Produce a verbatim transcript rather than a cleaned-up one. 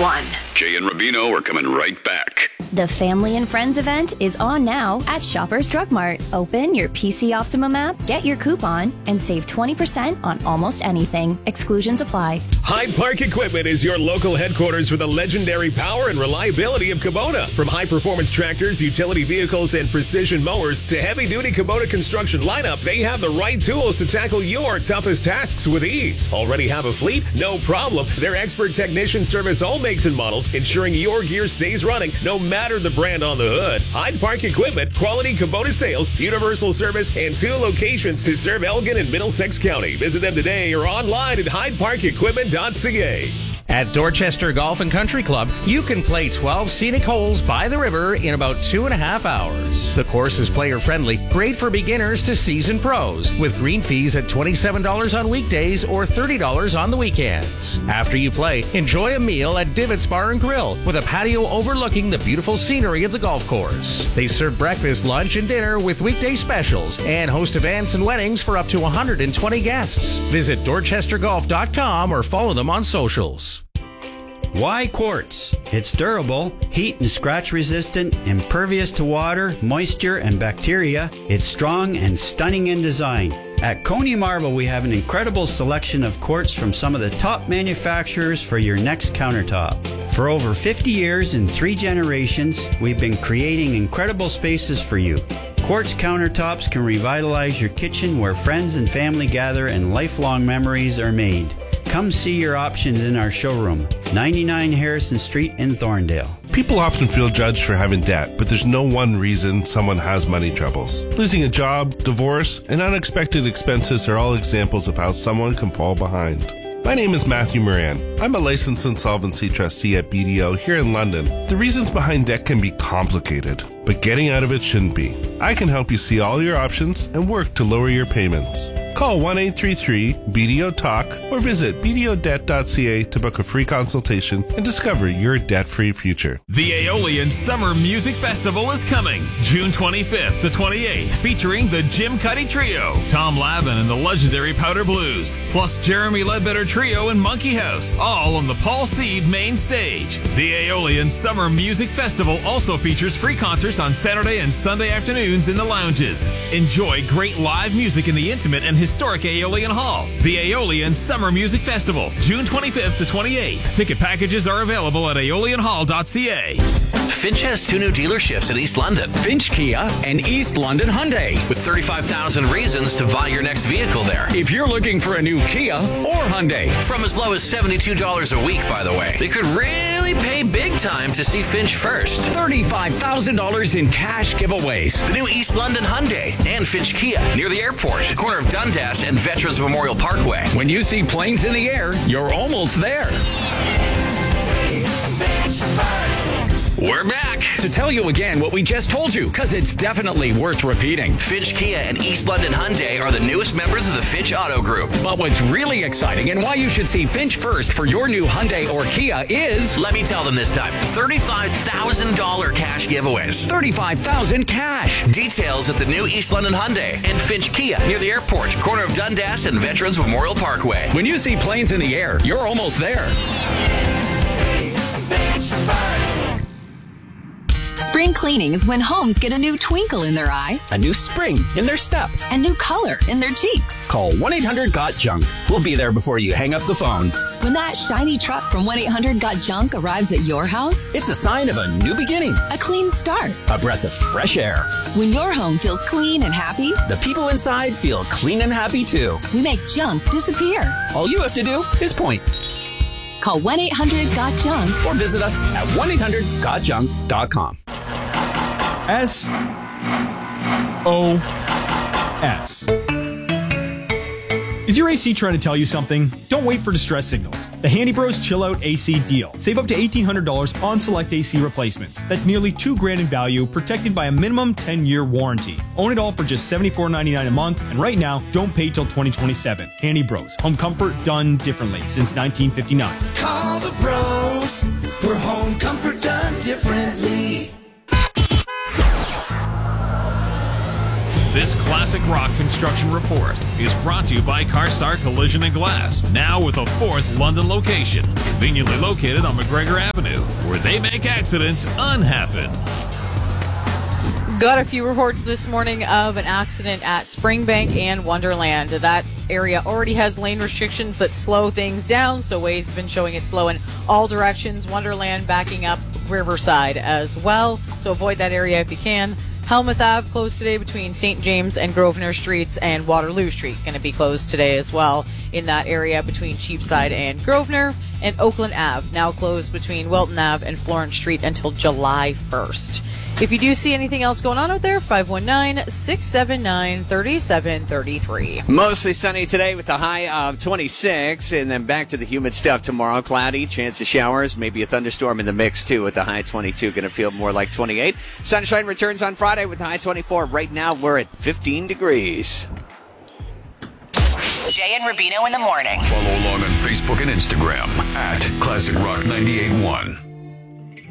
one. Jay and Rubino are coming right back. The Family and Friends event is on now at Shoppers Drug Mart. Open your P C Optimum app, get your coupon, and save twenty percent on almost anything. Exclusions apply. Hyde Park Equipment is your local headquarters for the legendary power and reliability of Kubota. From high-performance tractors, utility vehicles, and precision mowers to heavy-duty Kubota construction lineup, they have the right tools to tackle your toughest tasks with ease. Already have a fleet? No problem. Their expert technicians service all makes and models, ensuring your gear stays running no matter the brand on the hood. Hyde Park Equipment, quality Kubota sales, universal service, and two locations to serve Elgin and Middlesex County. Visit them today or online at hyde park equipment dot c a. At Dorchester Golf and Country Club, you can play twelve scenic holes by the river in about two and a half hours. The course is player-friendly, great for beginners to seasoned pros, with green fees at twenty-seven dollars on weekdays or thirty dollars on the weekends. After you play, enjoy a meal at Divots Bar and Grill, with a patio overlooking the beautiful scenery of the golf course. They serve breakfast, lunch, and dinner with weekday specials, and host events and weddings for up to one hundred twenty guests. Visit dorchester golf dot com or follow them on socials. Why quartz? It's durable, heat and scratch resistant, impervious to water, moisture, and bacteria. It's strong and stunning in design. At Coney Marble, we have an incredible selection of quartz from some of the top manufacturers for your next countertop. For over fifty years and three generations, we've been creating incredible spaces for you. Quartz countertops can revitalize your kitchen where friends and family gather and lifelong memories are made. Come see your options in our showroom, ninety-nine Harrison Street in Thorndale. People often feel judged for having debt, but there's no one reason someone has money troubles. Losing a job, divorce, and unexpected expenses are all examples of how someone can fall behind. My name is Matthew Moran. I'm a licensed insolvency trustee at B D O here in London. The reasons behind debt can be complicated, but getting out of it shouldn't be. I can help you see all your options and work to lower your payments. Call one eight three three B D O talk or visit b d o debt dot c a to book a free consultation and discover your debt-free future. The Aeolian Summer Music Festival is coming June twenty-fifth to twenty-eighth, featuring the Jim Cuddy Trio, Tom Lavin and the legendary Powder Blues, plus Jeremy Ledbetter Trio and Monkey House, all on the Paul Seed main stage. The Aeolian Summer Music Festival also features free concerts on Saturday and Sunday afternoons in the lounges. Enjoy great live music in the intimate and historic Aeolian Hall. The Aeolian Summer Music Festival, June twenty-fifth to twenty-eighth. Ticket packages are available at aeolian hall dot c a. Finch has two new dealerships in East London. Finch Kia and East London Hyundai. With thirty-five thousand reasons to buy your next vehicle there. If you're looking for a new Kia or Hyundai. From as low as seventy-two dollars a week, by the way. You could really pay big time to see Finch first. thirty-five thousand dollars in cash giveaways. The new East London Hyundai and Finch Kia near the airport, corner of Dundas and Veterans Memorial Parkway. When you see planes in the air, you're almost there. We're back to tell you again what we just told you, because it's definitely worth repeating. Finch Kia and East London Hyundai are the newest members of the Finch Auto Group. But what's really exciting and why you should see Finch first for your new Hyundai or Kia is... Let me tell them this time. thirty-five thousand dollars cash giveaways. thirty-five thousand dollars cash. Details at the new East London Hyundai and Finch Kia near the airport, corner of Dundas and Veterans Memorial Parkway. When you see planes in the air, you're almost there. Spring cleaning is when homes get a new twinkle in their eye, a new spring in their step, a new color in their cheeks. Call one eight hundred got junk. We'll be there before you hang up the phone. When that shiny truck from one eight hundred got junk arrives at your house, it's a sign of a new beginning, a clean start, a breath of fresh air. When your home feels clean and happy, the people inside feel clean and happy too. We make junk disappear. All you have to do is point. Call one eight hundred got junk or visit us at one eight hundred got junk dot com. S O S. Is your A C trying to tell you something? Don't wait for distress signals. The Handy Bros Chill Out A C deal. Save up to eighteen hundred dollars on select A C replacements. That's nearly two grand in value, protected by a minimum ten-year warranty. Own it all for just seventy-four ninety-nine a month, and right now, don't pay till twenty twenty-seven. Handy Bros. Home comfort done differently since nineteen fifty-nine. Call the Bros for home comfort done differently. This Classic Rock Construction Report is brought to you by CarStar Collision and Glass, now with a fourth London location, conveniently located on McGregor Avenue, where they make accidents unhappen. Got a few reports this morning of an accident at Springbank and Wonderland. That area already has lane restrictions that slow things down, so Waze has been showing it slow in all directions. Wonderland backing up Riverside as well, so avoid that area if you can. Helmuth Ave closed today between Saint James and Grosvenor Streets, and Waterloo Street going to be closed today as well in that area between Cheapside and Grosvenor. And Oakland Ave now closed between Wilton Ave and Florence Street until July first. If you do see anything else going on out there, five one nine, six seven nine, three seven three three. Mostly sunny today with a high of twenty-six, and then back to the humid stuff tomorrow. Cloudy, chance of showers, maybe a thunderstorm in the mix too with the high twenty-two. Going to feel more like twenty-eight. Sunshine returns on Friday with the high twenty-four. Right now we're at fifteen degrees. Jay and Rubino in the morning. Follow along on Facebook and Instagram at Classic Rock ninety-eight point one.